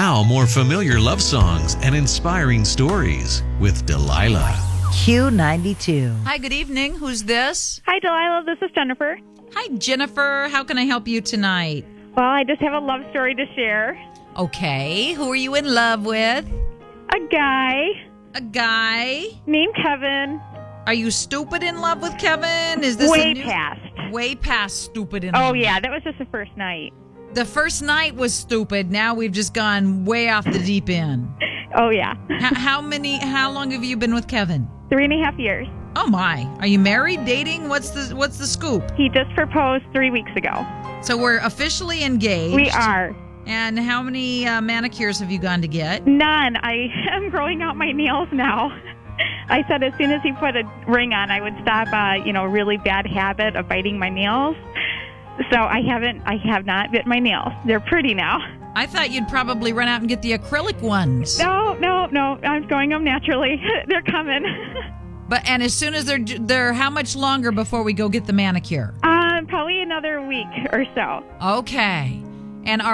Now, more familiar love songs and inspiring stories with Delilah. Q92. Hi, good evening. Who's this? Hi, Delilah. This is Jennifer. Hi, Jennifer. How can I help you tonight? Well, I just have a love story to share. Okay. Who are you in love with? A guy A guy? named Kevin. Are you stupid in love with Kevin? Is this Way past. Way past stupid in love? Oh, yeah. That was just the first night. The first night was stupid. Now we've just gone way off the deep end. Oh, yeah. How long have you been with Kevin? 3.5 years. Oh my. Are you married, dating? What's the scoop? He just proposed 3 weeks ago. So we're officially engaged. We are. And how many manicures have you gone to get? None. I am growing out my nails now. I said as soon as he put a ring on, I would stop a really bad habit of biting my nails. So I have not bit my nails. They're pretty now. I thought you'd probably run out and get the acrylic ones. No. I'm growing them naturally. They're coming. And as soon as they're how much longer before we go get the manicure? Probably another week or so. Okay. And